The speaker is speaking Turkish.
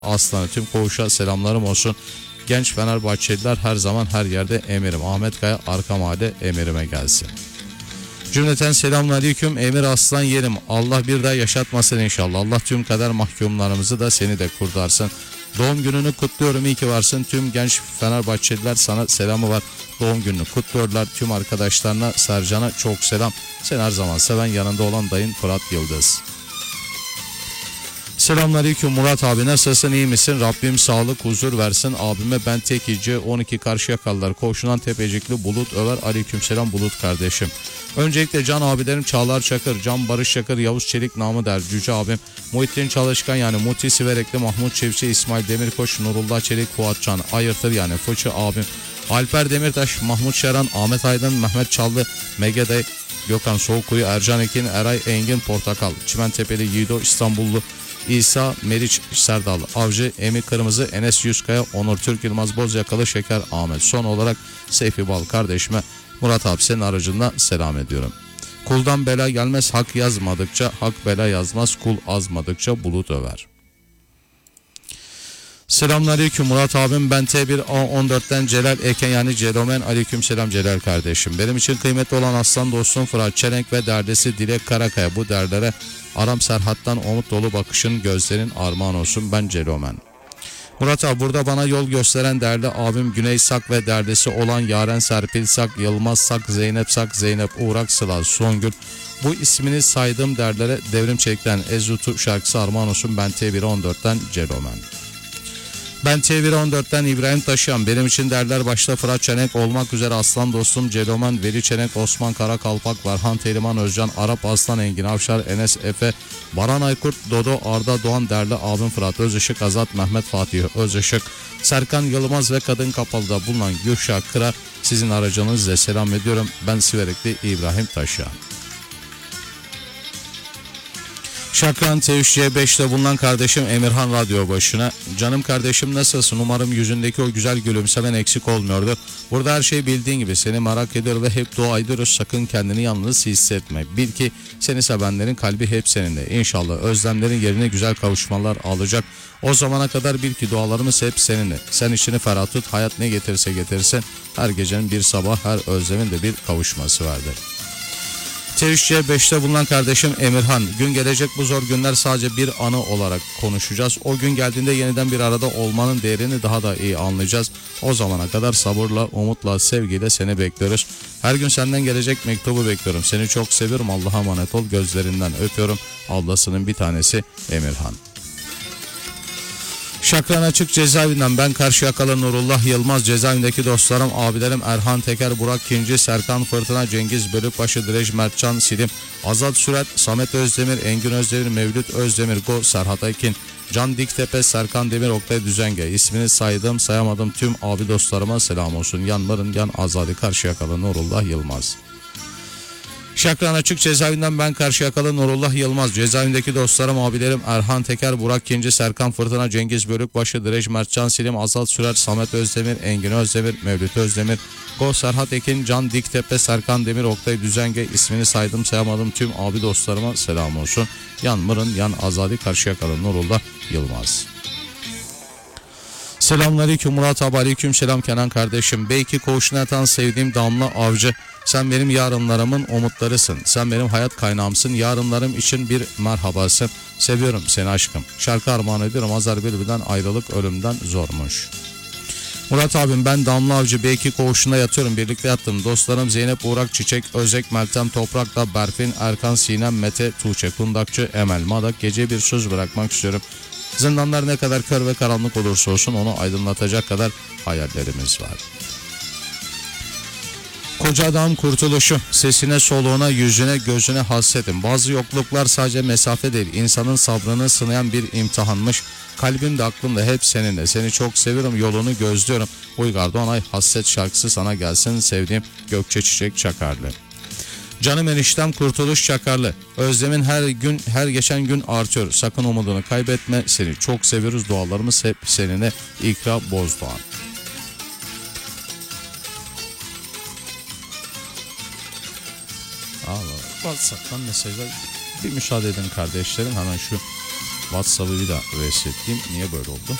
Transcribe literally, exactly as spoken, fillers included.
Aslanı tüm koğuşa selamlarım olsun. Genç Fenerbahçeliler her zaman her yerde emirim. Ahmet Kaya arka mahalle emirime gelsin. Cümleten selamünaleyküm. Emir aslan yerim. Allah bir daha yaşatmasın inşallah. Allah tüm kader mahkumlarımızı da seni de kurtarsın. Doğum gününü kutluyorum. İyi ki varsın. Tüm genç Fenerbahçeliler sana selamı var. Doğum gününü kutluyorlar. Tüm arkadaşlarına, Sercan'a çok selam. Sen her zaman seven yanında olan dayın Fırat Yıldız. Selamünaleyküm Murat abi, nasılsın, iyi misin? Rabbim sağlık huzur versin abime. Ben Tekici on iki Karşıyakalılar koğuşundan Tepecikli Bulut Över. Aleykümselam Bulut kardeşim. Öncelikle can abilerim Çağlar Çakır, Can Barış Çakır, Yavuz Çelik namı der Cüce abim, Muhittin Çalışkan yani Muti Siverekli, Mahmut Çiftçi, İsmail Demirkoç, Nurullah Çelik, Fuat Can Ayırtır yani Fıçı abim, Alper Demirtaş, Mahmut Şeran, Ahmet Aydın, Mehmet Çallı, Megeday, Gökhan Soğukkuyu, Ercan Ekin, Eray Engin Portakal, Çimentepeli Yiğido, İstanbullu İsa Meriç, Serdal Avcı, Emi Kırmızı, Enes Yüzkaya, Onur Türk, Yılmaz Bozyakalı, Şeker Ahmet. Son olarak Seyfi Bal kardeşime Murat abi senin aracında selam ediyorum. Kuldan bela gelmez hak yazmadıkça, hak bela yazmaz kul azmadıkça Bulut Över. Selamünaleyküm Murat abim, ben T bir A on dörtten Celal Eken yani Celomen. Aleykümselam Celal kardeşim. Benim için kıymetli olan aslan dostum Fırat Çelenk ve derdesi Dilek Karakaya. Bu derlere Aram Serhat'tan umut dolu bakışın, gözlerin armağan olsun. Ben Celomen. Murat abi, burada bana yol gösteren değerli abim Güney Sak ve derdesi olan Yaren Serpil Sak, Yılmaz Sak, Zeynep Sak, Zeynep Uğrak, Sıla Songül. Bu ismini saydığım derlere Devrim Çelik'ten Ezutu şarkısı armağan olsun. Ben T bir on dörtten Celomen. Ben T bir on dörtten İbrahim Taşıyan. Benim için derler başta Fırat Çelenk olmak üzere aslan dostum Celomen, Veli Çelenk, Osman Karakalpak, Varhan Teliman Özcan, Arap Aslan, Engin Avşar, Enes Efe, Baran Aykurt, Dodo, Arda Doğan, derli abim Fırat Özışık, Azat Mehmet Fatih Özışık, Serkan Yılmaz ve Kadın Kapalı'da bulunan Gülşah Kıra, sizin aracınızla selam ediyorum. Ben Siverekli İbrahim Taşıyan. Şakran T üç C beşte bulunan kardeşim Emirhan radyo başına. Canım kardeşim nasılsın? Umarım yüzündeki o güzel gülümsemen eksik olmuyordur. Burada her şey bildiğin gibi, seni merak ediyor ve hep dua ediyoruz. Sakın kendini yalnız hissetme. Bil ki seni sevenlerin kalbi hep seninle. İnşallah özlemlerin yerine güzel kavuşmalar alacak. O zamana kadar bil ki dualarımız hep seninle. Sen içini ferah tut. Hayat ne getirse getirsin. Her gecenin bir sabah, her özlemin de bir kavuşması vardır. T üç C beşte bulunan kardeşim Emirhan. Gün gelecek, bu zor günler sadece bir anı olarak konuşacağız. O gün geldiğinde yeniden bir arada olmanın değerini daha da iyi anlayacağız. O zamana kadar sabırla, umutla, sevgiyle seni bekliyoruz. Her gün senden gelecek mektubu bekliyorum. Seni çok seviyorum. Allah'a emanet ol. Gözlerinden öpüyorum. Ablasının bir tanesi Emirhan. Şakran Açık cezaevinden ben Karşıyakalı Nurullah Yılmaz, cezaevindeki dostlarım, abilerim Erhan Teker, Burak Kinci, Serkan Fırtına, Cengiz Bölükbaşı, Direj Mertcan Silim, Azat Sürat, Samet Özdemir, Engin Özdemir, Mevlüt Özdemir, Go, Serhat Ekin, Can Diktepe, Serkan Demir, Oktay Düzenge. İsmini saydım sayamadım tüm abi dostlarıma selam olsun. Yanların yan Azadi Karşıyakalı Nurullah Yılmaz. Şakran Açık cezaevinden ben Karşıyakalı Nurullah Yılmaz, cezaevindeki dostlarım, abilerim Erhan Teker, Burak Kinci, Serkan Fırtına, Cengiz Bölükbaşı, Direj Mertcan Silim, Azat Sürer, Samet Özdemir, Engin Özdemir, Mevlüt Özdemir, Go, Serhat Ekin, Can Diktepe, Serkan Demir, Oktay Düzenge. İsmini saydım sayamadım tüm abi dostlarıma selam olsun. Yan Mırın yan Azadi Karşıyakalı Nurullah Yılmaz. Selamünaleyküm Murat abi, aleyküm selam Kenan kardeşim. Belki koğuşuna yatan sevdiğim Damla Avcı. Sen benim yarınlarımın umutlarısın. Sen benim hayat kaynağımsın. Yarınlarım için bir merhabasın. Seviyorum seni aşkım. Şarkı armağan ediyorum. Azar Bülbül'den ayrılık ölümden zormuş. Murat abim ben Damla Avcı, belki koğuşuna yatıyorum. Birlikte yattım. Dostlarım Zeynep Uğrak, Çiçek Özek, Meltem Toprak'la Berfin, Erkan, Sinem, Mete, Tuğçe, Kundakçı, Emel, Madak. Gece bir söz bırakmak istiyorum. Zindanlar ne kadar kör ve karanlık olursa olsun onu aydınlatacak kadar hayallerimiz var. Koca adam kurtuluşu, sesine, soluğuna, yüzüne, gözüne hasretim. Bazı yokluklar sadece mesafe değil, insanın sabrını sınayan bir imtihanmış. Kalbim de aklım da hep seninle. Seni çok seviyorum, yolunu gözlüyorum. Uygar Doğanay hasret şarkısı sana gelsin sevdiğim Gökçe Çiçek Çakarlı. Canım eniştem Kurtuluş Çakarlı. Özlemin her gün her geçen gün artıyor. Sakın umudunu kaybetme. Seni çok seviyoruz. Dualarımız hep seninle. İkra Bozdoğan. Allah, WhatsApp'tan mesajlar bir müsaade edin kardeşlerim. Hemen şu WhatsApp'ı bir daha resetleyeyim. Niye böyle oldu?